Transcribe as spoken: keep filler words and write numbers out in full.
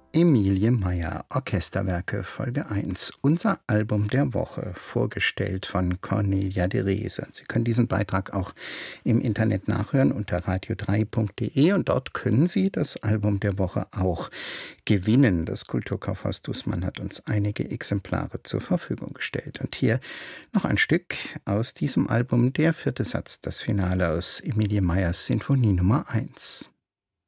Emilie Meyer, Orchesterwerke, Folge eins. Unser Album der Woche, vorgestellt von Cornelia de Reze. Sie können diesen Beitrag auch im Internet nachhören unter radio drei punkt de und dort können Sie das Album der Woche auch gewinnen. Das Kulturkaufhaus Dußmann hat uns einige Exemplare zur Verfügung gestellt. Und hier noch ein Stück aus diesem Album, der vierte Satz, das Finale aus Emilie Meyers Sinfonie Nummer eins.